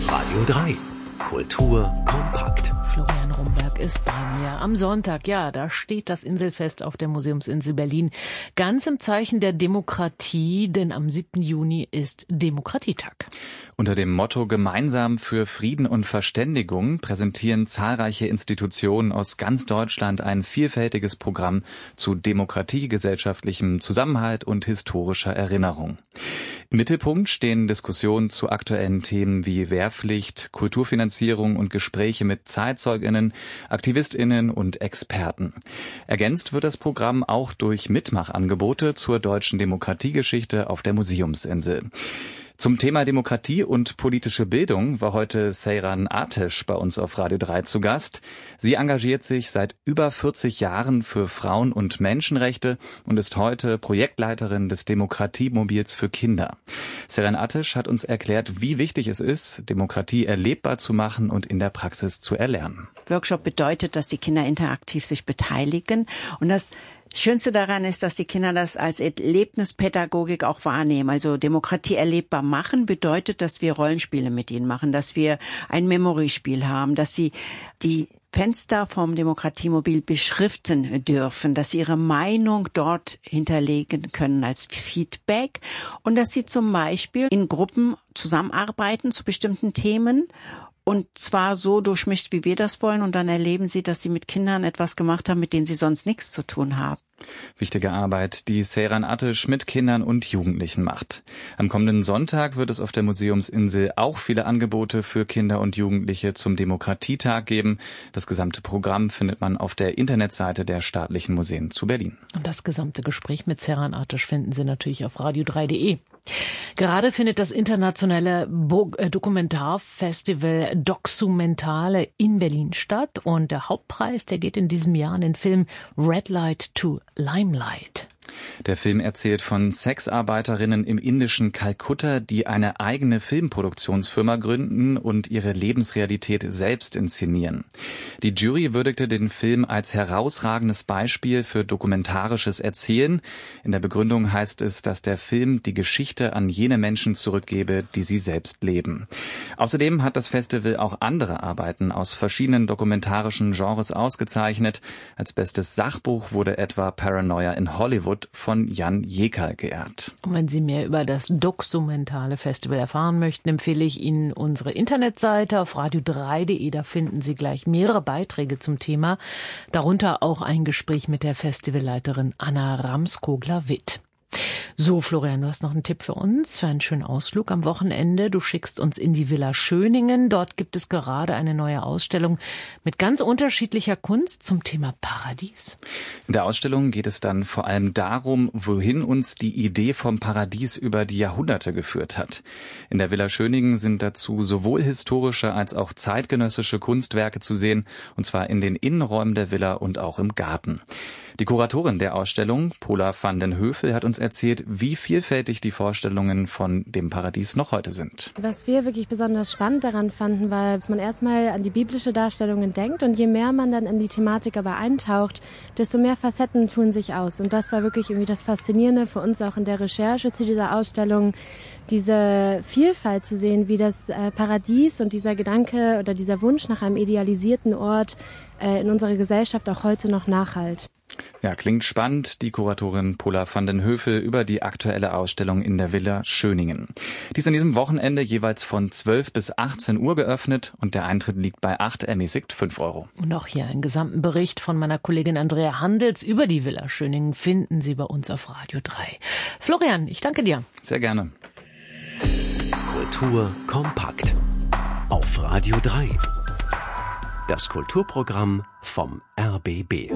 Radio 3. Kultur kompakt. Florian Rumberg ist bei mir. Am Sonntag, ja, da steht das Inselfest auf der Museumsinsel Berlin. Ganz im Zeichen der Demokratie, denn am 7. Juni ist Demokratietag. Unter dem Motto Gemeinsam für Frieden und Verständigung präsentieren zahlreiche Institutionen aus ganz Deutschland ein vielfältiges Programm zu Demokratie, gesellschaftlichem Zusammenhalt und historischer Erinnerung. Im Mittelpunkt stehen Diskussionen zu aktuellen Themen wie Wehrpflicht, Kulturfinanzierung und Gespräche mit ZeitzeugInnen, AktivistInnen und Experten. Ergänzt wird das Programm auch durch Mitmachangebote zur deutschen Demokratiegeschichte auf der Museumsinsel. Zum Thema Demokratie und politische Bildung war heute Seyran Ateş bei uns auf Radio 3 zu Gast. Sie engagiert sich seit über 40 Jahren für Frauen- und Menschenrechte und ist heute Projektleiterin des Demokratiemobils für Kinder. Seyran Ateş hat uns erklärt, wie wichtig es ist, Demokratie erlebbar zu machen und in der Praxis zu erlernen. Workshop bedeutet, dass die Kinder interaktiv sich beteiligen und das Schönste daran ist, dass die Kinder das als Erlebnispädagogik auch wahrnehmen. Also Demokratie erlebbar machen bedeutet, dass wir Rollenspiele mit ihnen machen, dass wir ein Memory-Spiel haben, dass sie die Fenster vom Demokratiemobil beschriften dürfen, dass sie ihre Meinung dort hinterlegen können als Feedback und dass sie zum Beispiel in Gruppen zusammenarbeiten zu bestimmten Themen. Und zwar so durchmischt, wie wir das wollen. Und dann erleben sie, dass sie mit Kindern etwas gemacht haben, mit denen sie sonst nichts zu tun haben. Wichtige Arbeit, die Seyran Ateş mit Kindern und Jugendlichen macht. Am kommenden Sonntag wird es auf der Museumsinsel auch viele Angebote für Kinder und Jugendliche zum Demokratietag geben. Das gesamte Programm findet man auf der Internetseite der Staatlichen Museen zu Berlin. Und das gesamte Gespräch mit Seyran Ateş finden Sie natürlich auf radio3.de. Gerade findet das internationale Dokumentarfestival Doxumentale in Berlin statt und der Hauptpreis, der geht in diesem Jahr an den Film Red Light to Limelight. Der Film erzählt von Sexarbeiterinnen im indischen Kalkutta, die eine eigene Filmproduktionsfirma gründen und ihre Lebensrealität selbst inszenieren. Die Jury würdigte den Film als herausragendes Beispiel für dokumentarisches Erzählen. In der Begründung heißt es, dass der Film die Geschichte an jene Menschen zurückgebe, die sie selbst leben. Außerdem hat das Festival auch andere Arbeiten aus verschiedenen dokumentarischen Genres ausgezeichnet. Als bestes Sachbuch wurde etwa Paranoia in Hollywood von Jan Jekal geehrt. Und wenn Sie mehr über das Doxumentale Festival erfahren möchten, empfehle ich Ihnen unsere Internetseite auf radio3.de. Da finden Sie gleich mehrere Beiträge zum Thema, darunter auch ein Gespräch mit der Festivalleiterin Anna Ramskogler-Witt. So, Florian, du hast noch einen Tipp für uns, für einen schönen Ausflug am Wochenende. Du schickst uns in die Villa Schöningen. Dort gibt es gerade eine neue Ausstellung mit ganz unterschiedlicher Kunst zum Thema Paradies. In der Ausstellung geht es dann vor allem darum, wohin uns die Idee vom Paradies über die Jahrhunderte geführt hat. In der Villa Schöningen sind dazu sowohl historische als auch zeitgenössische Kunstwerke zu sehen, und zwar in den Innenräumen der Villa und auch im Garten. Die Kuratorin der Ausstellung, Pola van den Heuvel, hat uns erzählt, wie vielfältig die Vorstellungen von dem Paradies noch heute sind. Was wir wirklich besonders spannend daran fanden, war, dass man erstmal an die biblische Darstellungen denkt und je mehr man dann in die Thematik aber eintaucht, desto mehr Facetten tun sich aus. Und das war wirklich irgendwie das Faszinierende für uns auch in der Recherche zu dieser Ausstellung, diese Vielfalt zu sehen, wie das Paradies und dieser Gedanke oder dieser Wunsch nach einem idealisierten Ort in unserer Gesellschaft auch heute noch nachhallt. Ja, klingt spannend. Die Kuratorin Pola van den Heuvel über die aktuelle Ausstellung in der Villa Schöningen. Die ist an diesem Wochenende jeweils von 12 bis 18 Uhr geöffnet und der Eintritt liegt bei 8, ermäßigt 5 Euro. Und auch hier einen gesamten Bericht von meiner Kollegin Andrea Handels über die Villa Schöningen finden Sie bei uns auf Radio 3. Florian, ich danke dir. Sehr gerne. Kultur kompakt. Auf Radio 3. Das Kulturprogramm vom RBB.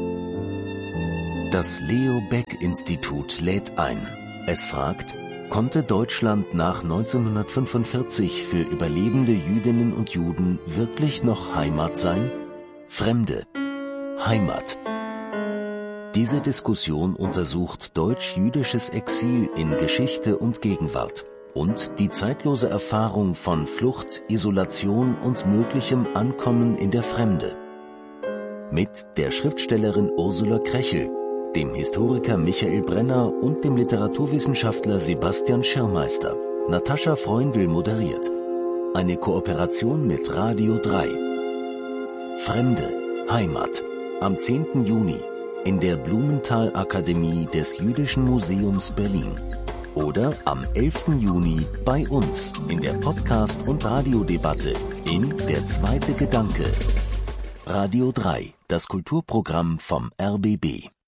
Das Leo Baeck Institut lädt ein. Es fragt, konnte Deutschland nach 1945 für überlebende Jüdinnen und Juden wirklich noch Heimat sein? Fremde. Heimat. Diese Diskussion untersucht deutsch-jüdisches Exil in Geschichte und Gegenwart und die zeitlose Erfahrung von Flucht, Isolation und möglichem Ankommen in der Fremde. Mit der Schriftstellerin Ursula Krechel, dem Historiker Michael Brenner und dem Literaturwissenschaftler Sebastian Schirmeister. Natascha Freundl moderiert. Eine Kooperation mit Radio 3. Fremde, Heimat. Am 10. Juni in der Blumenthal-Akademie des Jüdischen Museums Berlin. Oder am 11. Juni bei uns in der Podcast- und Radiodebatte in Der zweite Gedanke. Radio 3, das Kulturprogramm vom RBB.